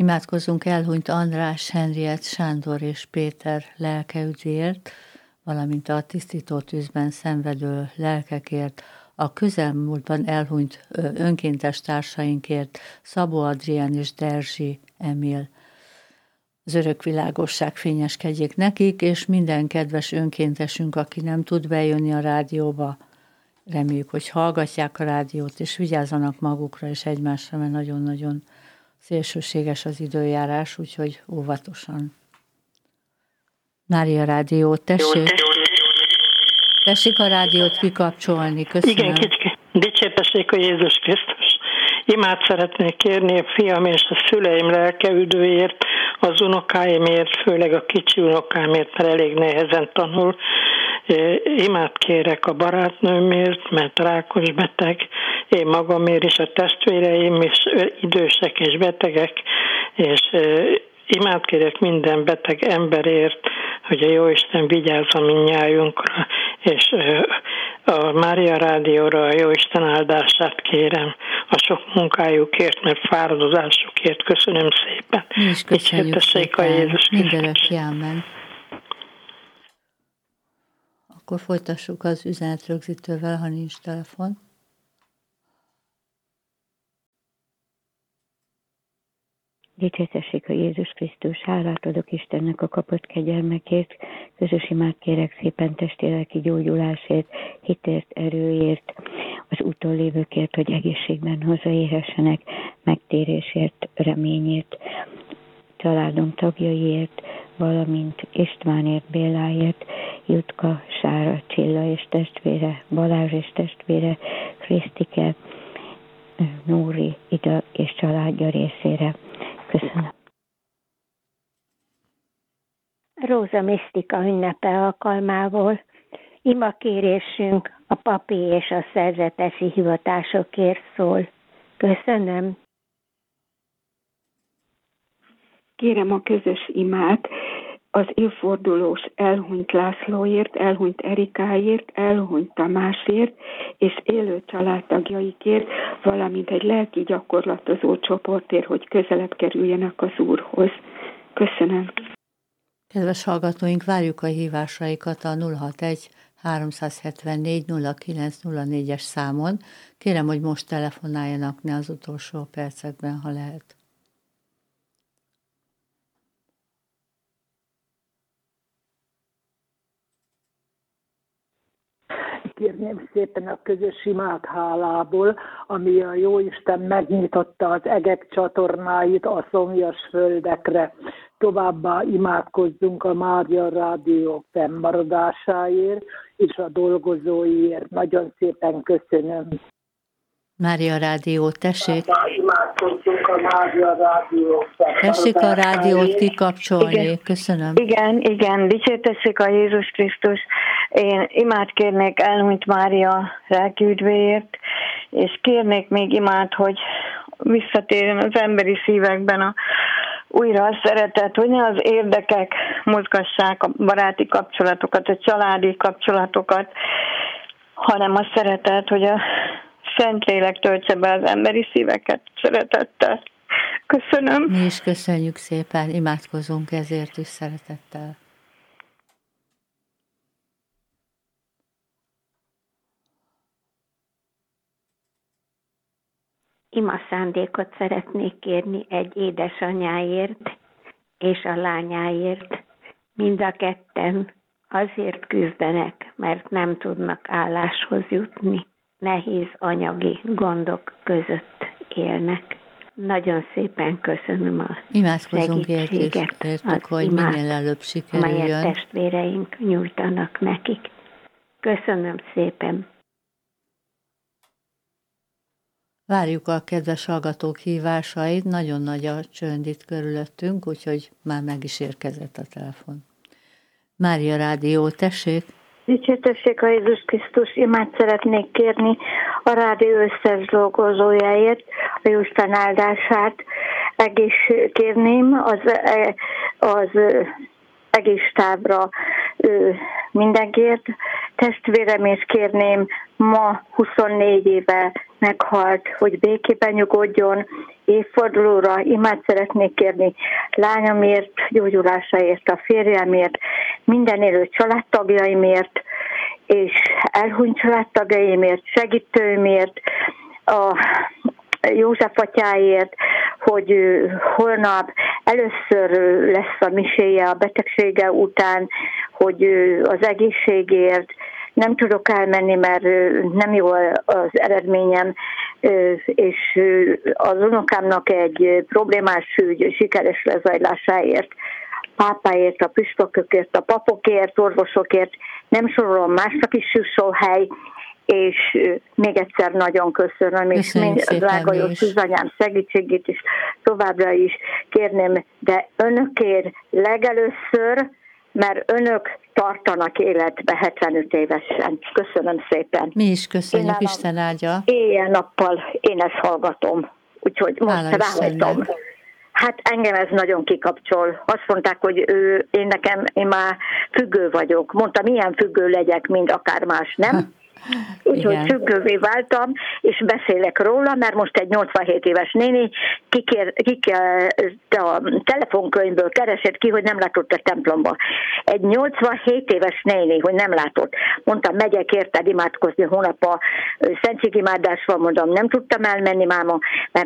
Imádkozzunk elhunyt András, Henriett, Sándor és Péter lelkeügyért, valamint a tisztító tűzben szenvedő lelkekért, a közelmúltban elhunyt önkéntes társainkért, Szabó Adrián és Derzsi Emil. Az örök világosság fényeskedjék nekik, és minden kedves önkéntesünk, aki nem tud bejönni a rádióba, reméljük, hogy hallgatják a rádiót, és vigyázzanak magukra és egymásra, mert nagyon-nagyon szélsőséges az időjárás, úgyhogy óvatosan. Mária Rádió, tessék! Tessék a rádiót kikapcsolni, köszönöm. Igen, kicsi. Dicsértessék a Jézus Krisztus. Imát szeretnék kérni a fiam és a szüleim lelkeüdőért, az unokáimért, főleg a kicsi unokámért, mert elég nehezen tanul. Imát kérek a barátnőmért, mert rákos beteg, én magamért is, a testvéreim is idősek és betegek, és imát kérek minden beteg emberért, hogy a Jóisten vigyázzon mindnyájunkra, és a Mária Rádióra a Jóisten áldását kérem a sok munkájukért, mert fáradozásukért. Köszönöm szépen. Mi is köszönjük szépen. Mindörökké, ámen. Akkor folytassuk az üzenetrögzítővel, ha nincs telefon. Dicsértessék a Jézus Krisztus, hálát adok Istennek a kapott kegyelmekért, közös imát kérek szépen testi-lelki gyógyulásért, hitért, erőért, az úton lévőkért, hogy egészségben hazaérhessenek, megtérésért, reményért, családom tagjaiért, valamint Istvánért, Béláért, Jutka, Sára, Csilla és testvére, Balázs és testvére, Krisztike, Nóri, Ida és családja részére. Köszönöm. Róza Misztika ünnepe alkalmából imakérésünk a papi és a szerzetesi hivatásokért szól. Köszönöm. Kérem a közös imát az évfordulós elhunyt Lászlóért, elhunyt Erikáért, elhunyt Tamásért és élő családtagjaikért, valamint egy lelki gyakorlatozó csoportért, hogy közelebb kerüljenek az Úrhoz. Köszönöm. Kedves hallgatóink, várjuk a hívásaikat a 061 374 0904-es számon. Kérem, hogy most telefonáljanak, ne az utolsó percekben, ha lehet. Kérném szépen a közös imát hálából, ami a Jóisten megnyitotta az egek csatornáit a szomjas földekre. Továbbá imádkozzunk a Mária Rádió fennmaradásáért és a dolgozóiért. Nagyon szépen köszönöm. Mária Rádió, tessék. Imádkozzunk a Mária Rádió fennmaradásáért. Tessék a rádiót kikapcsolni. Igen. Köszönöm. Igen, dicsértessék a Jézus Krisztus. Én imát kérnék elhunyt Mária lelkiüdvéért, és kérnék még imát, hogy visszatérjen az emberi szívekben újra a szeretet, hogy ne az érdekek mozgassák a baráti kapcsolatokat, a családi kapcsolatokat, hanem a szeretet, hogy a Szentlélek töltse be az emberi szíveket szeretettel. Köszönöm. Mi is köszönjük szépen, imádkozunk ezért is szeretettel. Ima szándékot szeretnék kérni egy édesanyáért és a lányáért. Mind a ketten azért küzdenek, mert nem tudnak álláshoz jutni. Nehéz anyagi gondok között élnek. Nagyon szépen köszönöm a imádkozunk segítséget, értük, hogy minél előbb sikerüljön. Amelyet testvéreink nyújtanak nekik. Köszönöm szépen. Várjuk a kedves hallgatók hívásait, nagyon nagy a csönd itt körülöttünk, úgyhogy már meg is érkezett a telefon. Mária Rádió, tessék! Dicsértessék a Jézus Krisztus, imát szeretnék kérni a rádió összes dolgozójáért, a Jóisten áldását kérném az egész tábra mindenkiért. Testvérem is kérném, ma 24 éve meghalt, hogy békében nyugodjon, évfordulóra imát szeretnék kérni lányomért, gyógyulásáért, a férjemért, minden élő családtagjaimért, és elhunyt családtagjaimért, segítőimért, a József atyáért, hogy holnap először lesz a miséje a betegsége után, hogy az egészségért nem tudok elmenni, mert nem jó az eredményem, és az unokámnak egy problémás ügy sikeres lezajlásáért, pápáért, a püspökökért, a papokért, orvosokért, nem sorolom, másnak is jusson hely, és még egyszer nagyon köszönöm, és drága jó Szűzanyám segítségét is továbbra is kérném, de önökért legelőször, mert önök tartanak életbe 75 évesen. Köszönöm szépen. Mi is köszönjük, Isten áldja. Éjjel-nappal én ezt hallgatom, úgyhogy most ráhajtom. Hát engem ez nagyon kikapcsol. Azt mondták, hogy én már függő vagyok. Mondtam, milyen függő legyek, mint akár más, nem? Úgyhogy függővé váltam, és beszélek róla, mert most egy 87 éves néni a telefonkönyvből keresett ki, hogy nem látott a templomba. Egy 87 éves néni, hogy nem látott. Mondtam, megyek érted imádkozni, hónap a szentségimádás van, mondom, nem tudtam elmenni máma, mert